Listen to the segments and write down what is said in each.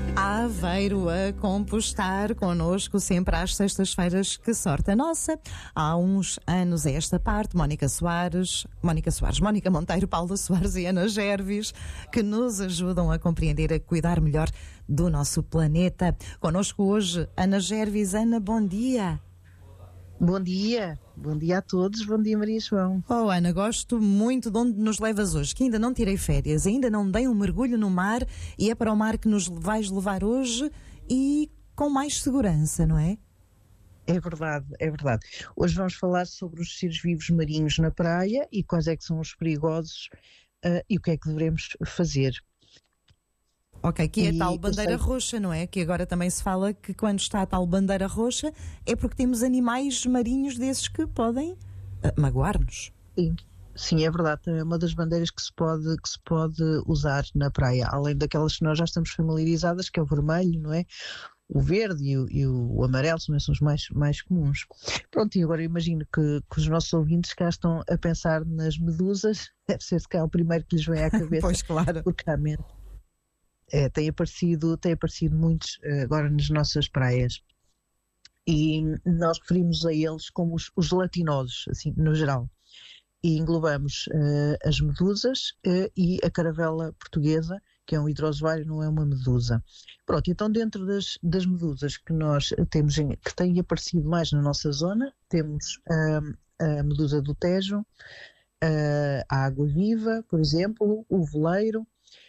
Aveiro a compostar connosco sempre às sextas-feiras. Que sorte a nossa! Há uns anos a esta parte, Mónica Monteiro, Paula Soares e Ana Gervis, que nos ajudam a compreender, a cuidar melhor do nosso planeta. Connosco hoje, Ana Gervis. Ana, bom dia! Bom dia a todos, bom dia Maria João. Oh Ana, gosto muito de onde nos levas hoje, que ainda não tirei férias, ainda não dei um mergulho no mar e é para o mar que nos vais levar hoje e com mais segurança, não é? É verdade. Hoje vamos falar sobre os seres vivos marinhos na praia e quais é que são os perigosos e o que é que devemos fazer. Ok, que é a tal bandeira roxa, não é? Que agora também se fala que quando está a tal bandeira roxa é porque temos animais marinhos desses que podem magoar-nos. Sim, é verdade. É uma das bandeiras que se pode usar na praia, além daquelas que nós já estamos familiarizadas, que é o vermelho, não é? O verde e o amarelo são os mais comuns. Pronto, e agora imagino que os nossos ouvintes cá estão a pensar nas medusas, deve ser se cá o primeiro que lhes vem à cabeça. Pois, claro. Porque realmente tem aparecido muitos agora nas nossas praias e nós referimos a eles como os gelatinosos, assim, no geral, e englobamos as medusas e a caravela portuguesa, que é um hidrozoário, não é uma medusa. Pronto, então dentro das medusas que nós temos, que têm aparecido mais na nossa zona, temos a medusa do Tejo, a água-viva, por exemplo, o veleiro,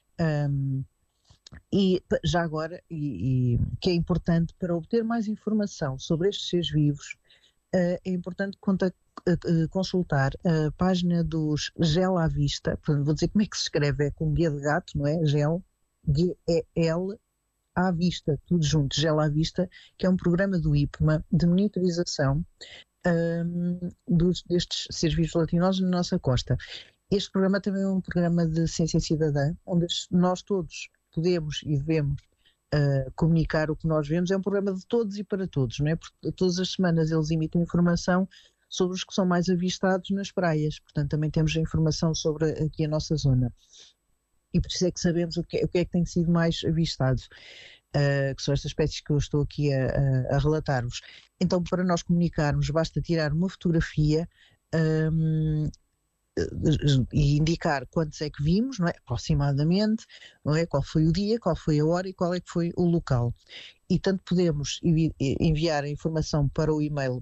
e já agora, que é importante para obter mais informação sobre estes seres vivos, é importante consultar a página dos Gel à Vista. Portanto, vou dizer como é que se escreve, é com G de gato, não é? Gel, G-E-L, à vista, tudo junto, Gel à Vista, que é um programa do IPMA de monitorização destes seres vivos gelatinosos na nossa costa. Este programa também é um programa de ciência cidadã, onde nós todos podemos e devemos comunicar o que nós vemos. É um programa de todos e para todos, não é? Porque todas as semanas eles emitem informação sobre os que são mais avistados nas praias, portanto também temos a informação sobre aqui a nossa zona. E por isso é que sabemos o que é que tem sido mais avistado, que são estas espécies que eu estou aqui a relatar-vos. Então, para nós comunicarmos, basta tirar uma fotografia e indicar quantos é que vimos, não é? Aproximadamente, não é? Qual foi o dia, qual foi a hora e qual é que foi o local. E tanto podemos enviar a informação para o e-mail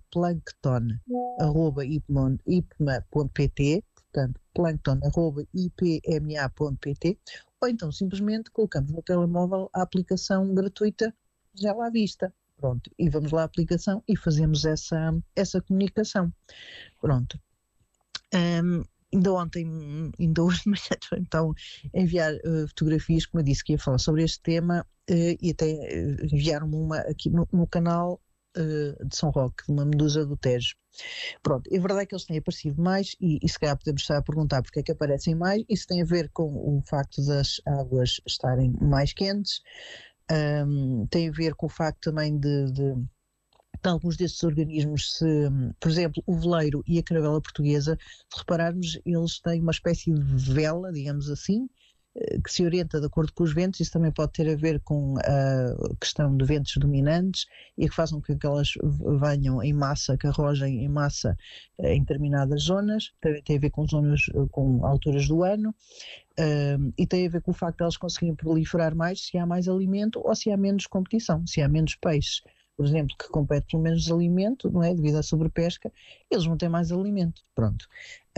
plankton@ipma.pt, portanto plankton@ipma.pt, ou então simplesmente colocamos no telemóvel a aplicação gratuita já lá à vista. Pronto, e vamos lá à aplicação e fazemos essa comunicação. Pronto. Ainda hoje de manhã, então, enviar fotografias, como eu disse que ia falar sobre este tema, e até enviaram-me uma aqui no canal de São Roque, de uma medusa do Tejo. Pronto, é verdade que eles têm aparecido mais, e se calhar podemos estar a perguntar porque é que aparecem mais. Isso tem a ver com o facto das águas estarem mais quentes, tem a ver com o facto também de alguns destes organismos, por exemplo, o veleiro e a caravela portuguesa, se repararmos, eles têm uma espécie de vela, digamos assim, que se orienta de acordo com os ventos. Isso também pode ter a ver com a questão de ventos dominantes e que façam com que elas venham em massa, que arrojem em massa em determinadas zonas. Também tem a ver com zonas, com alturas do ano, e tem a ver com o facto de elas conseguirem proliferar mais se há mais alimento ou se há menos competição, se há menos peixes, por exemplo, que compete pelo menos alimento, não é? Devido à sobrepesca, eles vão ter mais alimento. Pronto.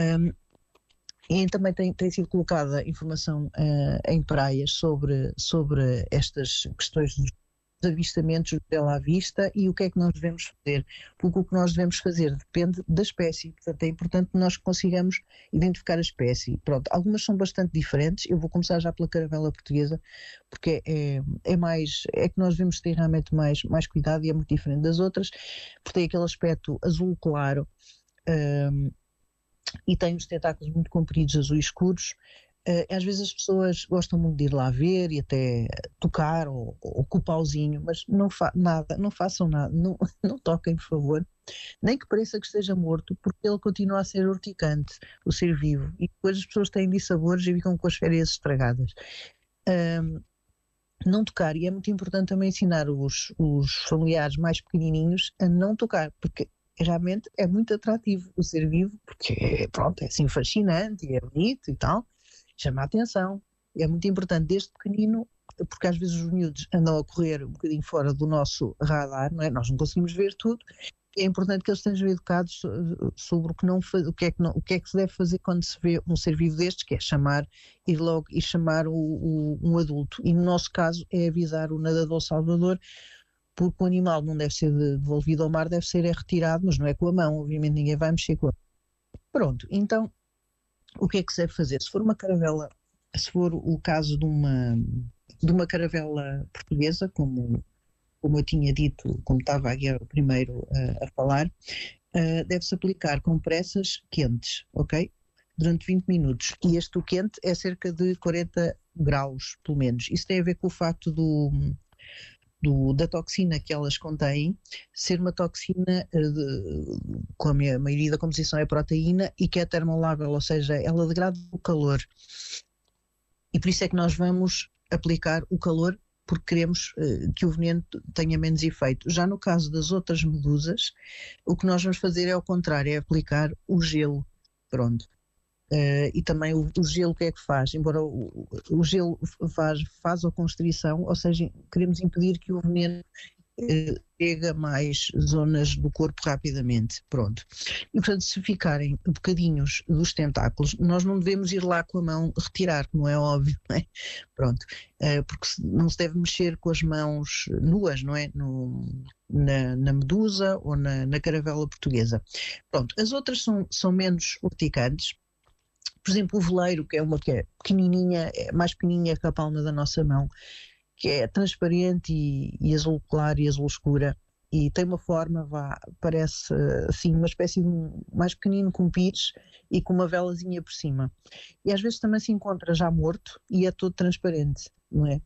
E também tem sido colocada informação em praias sobre estas questões dos avistamentos dela à vista e o que é que nós devemos fazer. Porque o que nós devemos fazer depende da espécie. Portanto, é importante que nós consigamos identificar a espécie. Pronto, algumas são bastante diferentes. Eu vou começar já pela caravela portuguesa, porque é que nós devemos ter realmente mais cuidado e é muito diferente das outras, porque tem aquele aspecto azul claro, e tem os tentáculos muito compridos, azuis escuros. Às vezes as pessoas gostam muito de ir lá ver e até tocar ou com o pauzinho, mas não façam nada, não toquem, por favor, nem que pareça que esteja morto, porque ele continua a ser urticante, o ser vivo, e depois as pessoas têm dissabores e ficam com as férias estragadas. não tocar, e é muito importante também ensinar os familiares mais pequenininhos a não tocar, porque realmente é muito atrativo o ser vivo, porque pronto, é assim fascinante e é bonito e tal, chama a atenção, é muito importante desde pequenino, porque às vezes os miúdos andam a correr um bocadinho fora do nosso radar, não é? Nós não conseguimos ver tudo. É importante que eles estejam educados sobre o que é que se deve fazer quando se vê um ser vivo destes, que é ir logo e chamar um adulto. E no nosso caso é avisar o nadador salvador, porque o animal não deve ser devolvido ao mar, deve ser retirado, mas não é com a mão, obviamente ninguém vai mexer com a mão. Pronto, então o que é que se deve fazer? Se for uma caravela, se for o caso de uma caravela portuguesa, como eu tinha dito, como estava aqui primeiro a falar, deve-se aplicar compressas quentes, ok? Durante 20 minutos. E este quente é cerca de 40 graus, pelo menos. Isso tem a ver com o facto da toxina que elas contêm ser uma toxina com a maioria da composição é proteína e que é termolável, ou seja, ela degrada o calor. E por isso é que nós vamos aplicar o calor, porque queremos que o veneno tenha menos efeito. Já no caso das outras medusas, o que nós vamos fazer é ao contrário, é aplicar o gelo. Pronto. E também o gelo, o que é que faz? Embora o gelo faz a constrição, ou seja, queremos impedir que o veneno pega mais zonas do corpo rapidamente, pronto. E portanto, se ficarem bocadinhos dos tentáculos, nós não devemos ir lá com a mão retirar, como é óbvio, não é? Pronto, porque não se deve mexer com as mãos nuas, não é? Na medusa ou na caravela portuguesa. Pronto, as outras são menos urticantes. Por exemplo, o veleiro, que é uma que é pequenininha, é mais pequenininha que a palma da nossa mão, que é transparente e azul claro e azul escura, e tem uma forma, parece assim uma espécie de mais pequenino com pires e com uma velazinha por cima. E às vezes também se encontra já morto e é todo transparente, não é?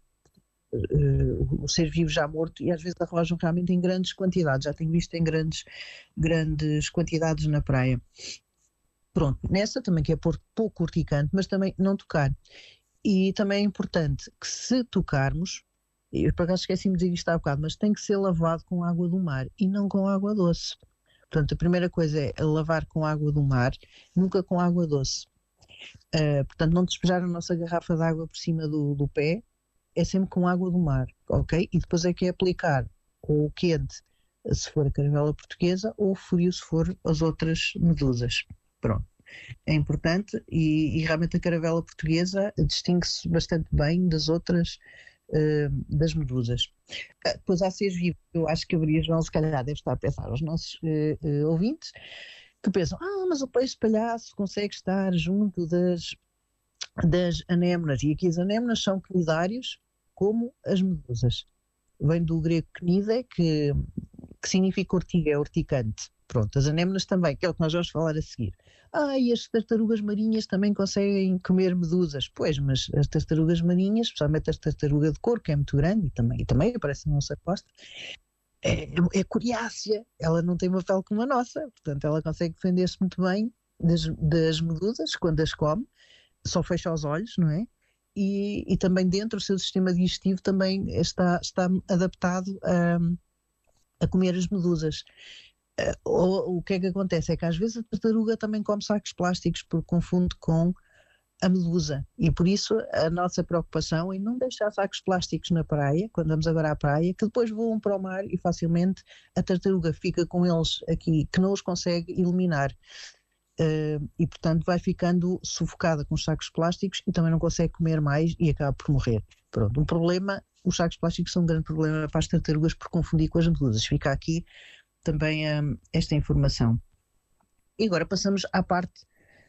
O ser vivo já morto, e às vezes arrojam realmente em grandes quantidades, já tenho visto em grandes quantidades na praia. Pronto, nessa também que é pouco urticante, mas também não tocar. E também é importante que se tocarmos, eu por acaso esqueci-me de dizer isto há bocado, mas tem que ser lavado com água do mar e não com água doce. Portanto, a primeira coisa é lavar com água do mar, nunca com água doce. Portanto, não despejar a nossa garrafa de água por cima do pé, é sempre com água do mar, ok? E depois é que é aplicar ou o quente, se for a caravela portuguesa, ou o frio, se for as outras medusas. Pronto. É importante e realmente a caravela portuguesa distingue-se bastante bem das outras, das medusas. Depois há seres vivos, eu acho que a Maria João se calhar deve estar a pensar aos nossos ouvintes, que pensam, mas o peixe palhaço consegue estar junto das anémonas, e aqui as anémonas são cnidários como as medusas. Vem do grego cnide, que significa ortiga, é urticante. Pronto, as anémonas também, que é o que nós vamos falar a seguir. E as tartarugas marinhas também conseguem comer medusas. Pois, mas as tartarugas marinhas, especialmente a tartaruga de couro, que é muito grande e também aparece na nossa costa, é coriácea, ela não tem uma pele como a nossa, portanto ela consegue defender-se muito bem das medusas quando as come, só fecha os olhos, não é? E também dentro o seu sistema digestivo também está adaptado a comer as medusas. O que é que acontece? É que às vezes a tartaruga também come sacos plásticos porque confunde com a medusa, e por isso a nossa preocupação é não deixar sacos plásticos na praia, quando vamos agora à praia, que depois voam para o mar e facilmente a tartaruga fica com eles aqui, que não os consegue eliminar. E portanto vai ficando sufocada com os sacos plásticos e também não consegue comer mais e acaba por morrer. Pronto, os sacos plásticos são um grande problema para as tartarugas por confundir com as medusas. Fica aqui também esta informação. E agora passamos à parte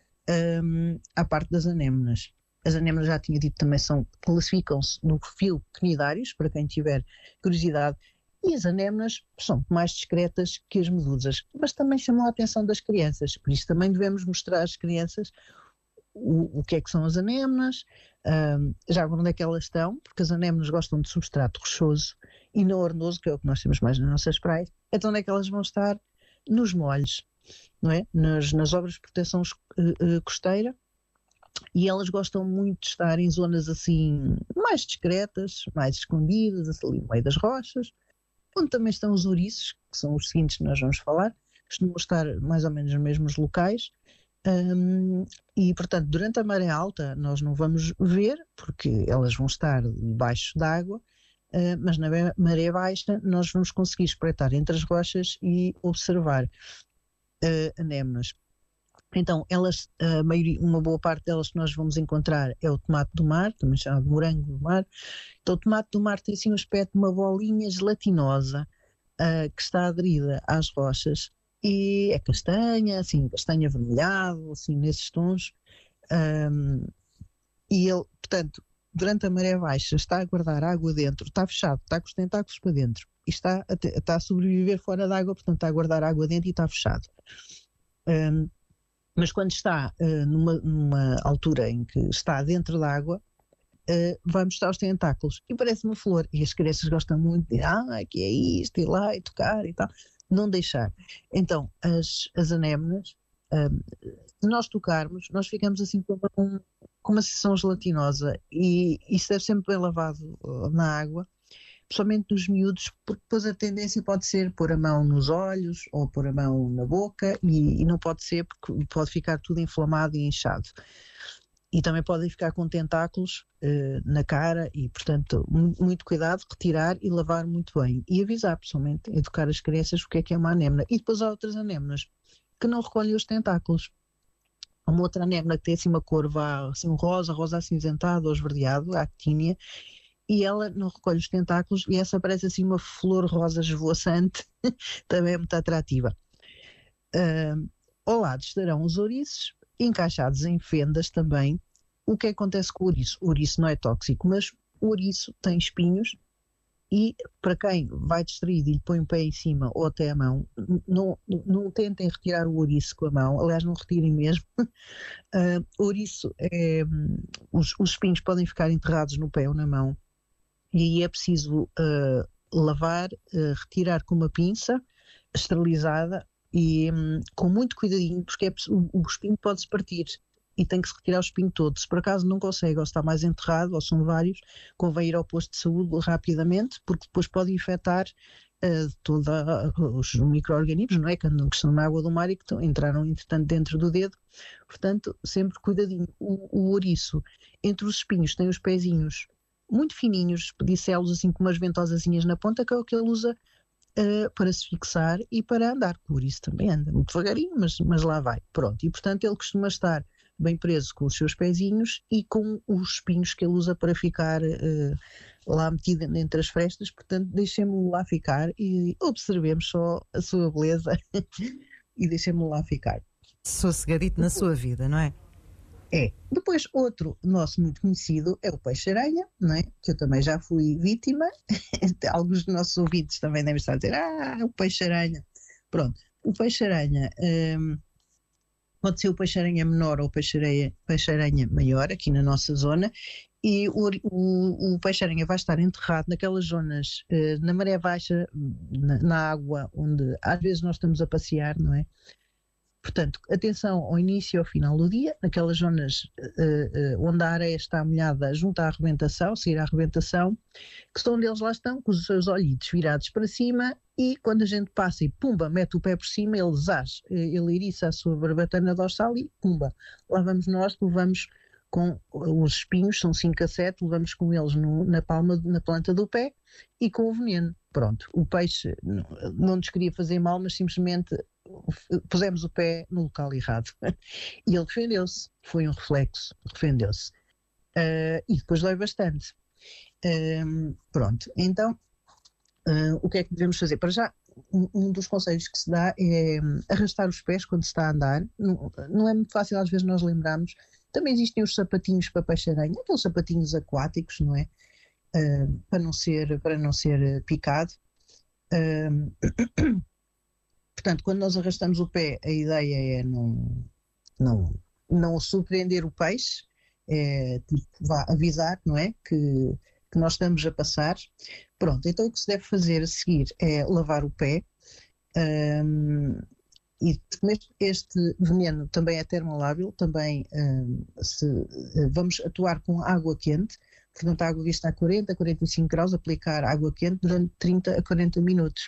das anémonas. As anémonas, já tinha dito, também classificam-se no perfil cnidários, para quem tiver curiosidade, e as anémonas são mais discretas que as medusas, mas também chamam a atenção das crianças, por isso também devemos mostrar às crianças o que é que são as anémonas, já onde é que elas estão, porque as anémonas gostam de substrato rochoso e não arenoso, que é o que nós temos mais nas nossas praias. Então onde é que elas vão estar? Nos molhos, não é? Nas obras de proteção costeira, E elas gostam muito de estar em zonas assim mais discretas, mais escondidas, ali no meio das rochas, onde também estão os ouriços, que são os seguintes que nós vamos falar, costumam estar mais ou menos nos mesmos locais. E, portanto, durante a maré alta nós não vamos ver, porque elas vão estar debaixo d'água, mas na maré baixa nós vamos conseguir espreitar entre as rochas e observar anémonas. Então, elas, uma boa parte delas que nós vamos encontrar é o tomate do mar, também chamado morango do mar. Então, o tomate do mar tem assim um aspecto de uma bolinha gelatinosa que está aderida às rochas e é castanha, assim, castanho avermelhado, assim, nesses tons. E ele, portanto, durante a maré baixa está a guardar água dentro, está fechado, está com os tentáculos para dentro e está a sobreviver fora da água, portanto está a guardar água dentro e está fechado. Mas quando está numa altura em que está dentro da água, vai mostrar os tentáculos e parece uma flor. E as crianças gostam muito de que é isto, ir lá e tocar e tal. Não deixar. Então, as anémonas, se nós tocarmos, nós ficamos assim com uma sensação gelatinosa e isso deve sempre bem lavado na água, principalmente dos miúdos, porque depois a tendência pode ser pôr a mão nos olhos ou pôr a mão na boca e não pode ser porque pode ficar tudo inflamado e inchado. E também podem ficar com tentáculos na cara e, portanto, muito cuidado, retirar e lavar muito bem. E avisar, pessoalmente, educar as crianças o que é uma anémona. E depois há outras anémonas que não recolhem os tentáculos. Há uma outra anémona que tem assim uma cor, assim, um rosa acinzentado ou esverdeado, a actínia, e ela não recolhe os tentáculos e essa parece assim uma flor rosa esvoaçante, também é muito atrativa. Ao lado estarão os ouriços, encaixados em fendas também. O que acontece com o ouriço? O ouriço não é tóxico, mas o ouriço tem espinhos e para quem vai distraído e lhe põe o pé em cima ou até a mão, não tentem retirar o ouriço com a mão, aliás não retirem mesmo. O ouriço, os espinhos podem ficar enterrados no pé ou na mão e aí é preciso lavar, retirar com uma pinça esterilizada e com muito cuidadinho, porque o espinho pode-se partir e tem que se retirar o espinho todo. Se por acaso não consegue, ou está mais enterrado, ou são vários, convém ir ao posto de saúde rapidamente, porque depois pode infectar todos os micro-organismos, não é? Que estão na água do mar e que entraram, entretanto, dentro do dedo. Portanto, sempre cuidadinho. O ouriço, entre os espinhos, tem os pezinhos muito fininhos, pedicelos, assim com umas ventosazinhas na ponta, que é o que ele usa para se fixar e para andar. Por isso também anda muito devagarinho, mas lá vai. Pronto. E portanto ele costuma estar bem preso com os seus pezinhos e com os espinhos que ele usa para ficar lá metido entre as frestas. Portanto, deixemos-lo lá ficar e observemos só a sua beleza e deixemos-lo lá ficar. Sossegadito na sua vida, não é? Depois outro nosso muito conhecido é o peixe-aranha, não é? Que eu também já fui vítima. Alguns dos nossos ouvintes também devem estar a dizer o peixe-aranha. Pronto, o peixe-aranha pode ser o peixe-aranha menor ou o peixe-aranha maior aqui na nossa zona e o peixe-aranha vai estar enterrado naquelas zonas na maré baixa, na água, onde às vezes nós estamos a passear, não é? Portanto, atenção ao início e ao final do dia, naquelas zonas onde a areia está molhada junto à arrebentação, seguir à arrebentação, que são onde eles lá estão, com os seus olhitos virados para cima e quando a gente passa e pumba, mete o pé por cima, ele eriça a sua barbatana dorsal e pumba, lá vamos nós, levamos com os espinhos, são 5 a 7, levamos com eles na planta do pé e com o veneno. Pronto, o peixe não nos queria fazer mal, mas simplesmente pusemos o pé no local errado. E ele defendeu-se, foi um reflexo, defendeu-se. E depois dói bastante. Pronto, então, o que é que devemos fazer? Para já, um dos conselhos que se dá é arrastar os pés quando se está a andar. Não é muito fácil, às vezes nós lembramos. Também existem os sapatinhos para peixe-aranha, aqueles sapatinhos aquáticos, não é? Para não ser picado. Portanto, quando nós arrastamos o pé, a ideia é não surpreender o peixe, avisar, não é? Que nós estamos a passar. Pronto, então o que se deve fazer a seguir é lavar o pé, E este veneno também é termolábil, também vamos atuar com água quente, portanto a água vista a 40, 45 graus, aplicar água quente durante 30 a 40 minutos.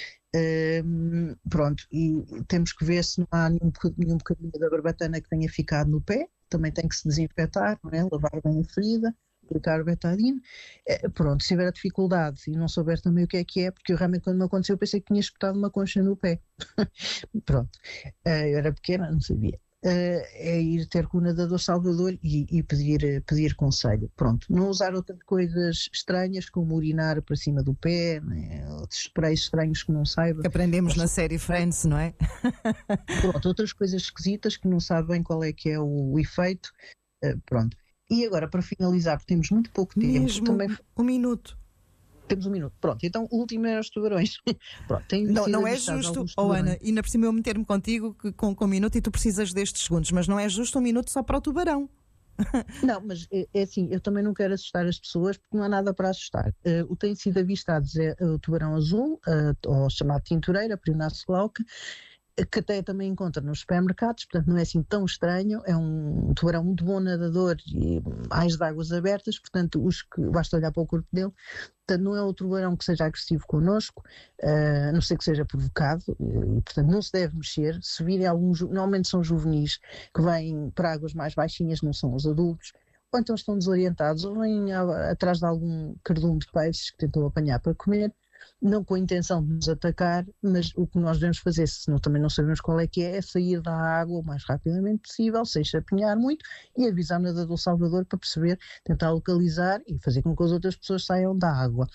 Pronto, e temos que ver se não há nenhum bocadinho da barbatana que tenha ficado no pé, também tem que se desinfetar, não é? Lavar bem a ferida, aplicar betadine. Pronto, se tiver dificuldade e não souber também o que é, porque eu realmente quando me aconteceu eu pensei que tinha espetado uma concha no pé. Pronto, eu era pequena, não sabia. É ir ter com o nadador salvador e pedir conselho. Pronto, não usar outras coisas estranhas como urinar para cima do pé, né? Outros sprays estranhos que não saiba. Que aprendemos na série Friends, não é? Pronto, outras coisas esquisitas que não sabem qual é que é o efeito. Pronto. E agora, para finalizar, porque temos muito pouco tempo. Mesmo também... um minuto. Temos um minuto. Pronto, então o último era os tubarões. Pronto, não é justo, Ana, e ainda por cima eu meter-me contigo com um minuto e tu precisas destes segundos, mas não é justo um minuto só para o tubarão. Não, mas é assim, eu também não quero assustar as pessoas porque não há nada para assustar. O que tem sido avistado é o tubarão azul, ou chamado tintureira, Prionatus glauca, que até também encontra nos supermercados, portanto não é assim tão estranho, é um tubarão muito bom nadador e mais de águas abertas, portanto basta olhar para o corpo dele, portanto não é um tubarão que seja agressivo connosco, a não ser que seja provocado, e portanto não se deve mexer. Se virem normalmente são juvenis que vêm para águas mais baixinhas, não são os adultos, ou então estão desorientados, ou vêm atrás de algum cardume de peixes que tentam apanhar para comer, não com a intenção de nos atacar, mas o que nós devemos fazer, se também não sabemos qual é que é sair da água o mais rapidamente possível, sem chapinhar muito, e avisar o nadador salvador para perceber, tentar localizar e fazer com que as outras pessoas saiam da água.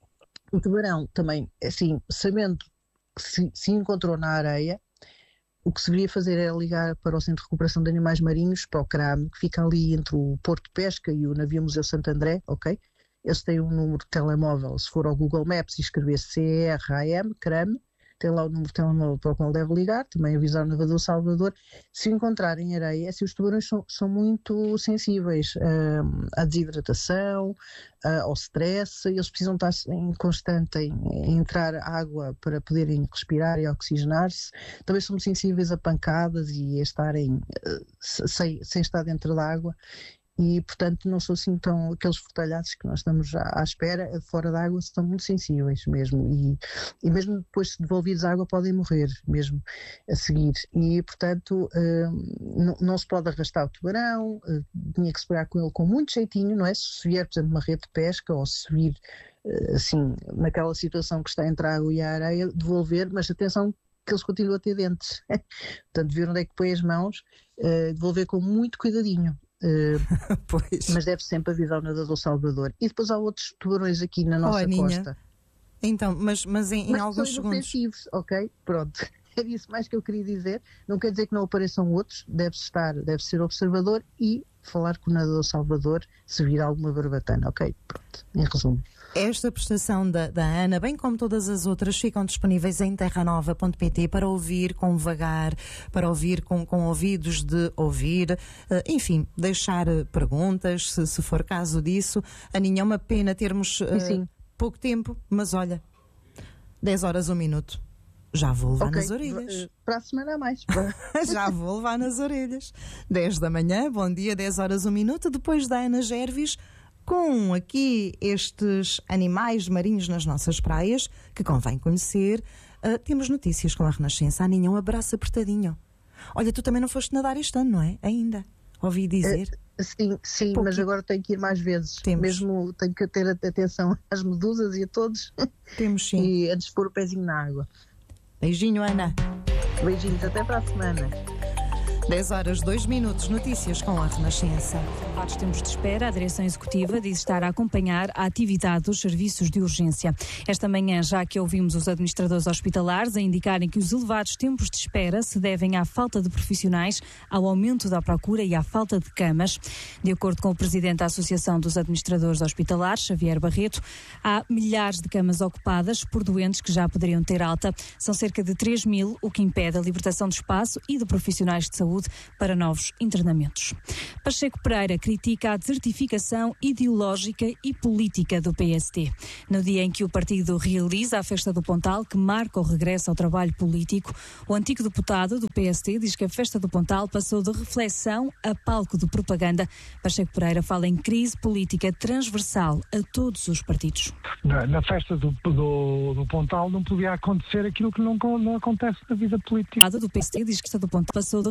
O tubarão também, assim, sabendo que se encontrou na areia, o que se deveria fazer era ligar para o Centro de Recuperação de Animais Marinhos, para o CRAM, que fica ali entre o Porto de Pesca e o Navio Museu Santo André, ok? Eles têm um número de telemóvel, se for ao Google Maps e escrever CRAM, tem lá o número de telemóvel para o qual deve ligar, também avisar o nadador salvador. Se encontrarem areia, os tubarões são muito sensíveis à desidratação, ao stress, eles precisam estar em constante em entrar água para poderem respirar e oxigenar-se, também são sensíveis a pancadas e a estarem sem estar dentro da água. E, portanto, não são assim tão aqueles fortalhaços que nós estamos à espera, fora da água, estão muito sensíveis mesmo. E mesmo depois de devolvidos à água podem morrer, mesmo a seguir. E, portanto, não se pode arrastar o tubarão, tinha que se pegar com ele com muito jeitinho, não é? Se vier, por exemplo, uma rede de pesca ou se vir, assim, naquela situação que está entre a água e a areia, devolver, mas atenção que eles continuam a ter dentes. Portanto, ver onde é que põe as mãos, devolver com muito cuidadinho. Mas deve sempre avisar o nadador salvador. E depois há outros tubarões aqui na nossa costa. Então, mas em alguns segundos. Ok, pronto. Era isso mais que eu queria dizer. Não quer dizer que não apareçam outros. Deve ser observador e falar com o nadador salvador se vir alguma barbatana. Ok, pronto. Em resumo. Esta prestação da Ana, bem como todas as outras, ficam disponíveis em terranova.pt para ouvir com vagar, para ouvir com ouvidos de ouvir, enfim, deixar perguntas, se for caso disso. Aninha, é uma pena termos pouco tempo, mas olha, 10 horas, 1 minuto. Já vou levar nas orelhas. Para a semana a mais. Já vou levar nas orelhas. 10 da manhã, bom dia, 10 horas, 1 minuto, depois da Ana Gervis, com aqui estes animais marinhos nas nossas praias, que convém conhecer. Temos notícias com a Renascença. Aninha, um abraço apertadinho. Olha, tu também não foste nadar este ano, não é? Ainda? Ouvi dizer. Sim, mas agora tenho que ir mais vezes. Mesmo tenho que ter atenção às medusas e a todos. Temos sim. E antes de pôr o pezinho na água. Beijinho, Ana. Beijinhos, até para a semana. 10 horas, 2 minutos, notícias com a Renascença. Elevados tempos de espera, a Direção Executiva diz estar a acompanhar a atividade dos serviços de urgência. Esta manhã, já que ouvimos os administradores hospitalares a indicarem que os elevados tempos de espera se devem à falta de profissionais, ao aumento da procura e à falta de camas. De acordo com o presidente da Associação dos Administradores Hospitalares, Xavier Barreto, há milhares de camas ocupadas por doentes que já poderiam ter alta. São cerca de 3.000, o que impede a libertação de espaço e de profissionais de saúde saúde para novos internamentos. Pacheco Pereira critica a desertificação ideológica e política do PSD. No dia em que o partido realiza a Festa do Pontal, que marca o regresso ao trabalho político, o antigo deputado do PSD diz que a Festa do Pontal passou de reflexão a palco de propaganda. Pacheco Pereira fala em crise política transversal a todos os partidos. Na Festa do Pontal não podia acontecer aquilo que não acontece na vida política. O do PSD diz que a Festa do Pontal passou de